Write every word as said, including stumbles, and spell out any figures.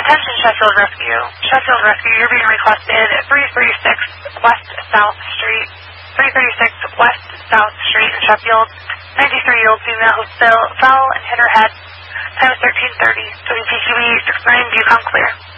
Attention Sheffield Rescue. Sheffield Rescue, you're being requested at three thirty-six West South Street. three thirty-six West South Street in Sheffield. ninety-three-year-old female who fell, fell and hit her head. Time is thirteen thirty. W P Q E six nine, do you come clear?